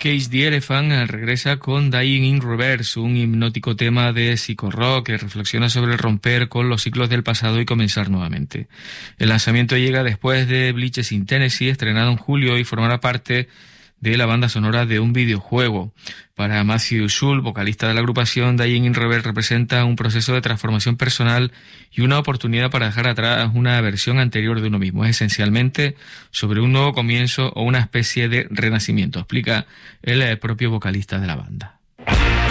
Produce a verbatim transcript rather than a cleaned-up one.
Cage the Elephant regresa con Dying in Reverse, un hipnótico tema de psico-rock que reflexiona sobre el romper con los ciclos del pasado y comenzar nuevamente. El lanzamiento llega después de Bleachers in Tennessee, estrenado en julio, y formará parte de la banda sonora de un videojuego. Para Matthew Schultz, vocalista de la agrupación, Dying in Reverse representa un proceso de transformación personal y una oportunidad para dejar atrás una versión anterior de uno mismo. Es esencialmente sobre un nuevo comienzo o una especie de renacimiento, explica el propio vocalista de la banda.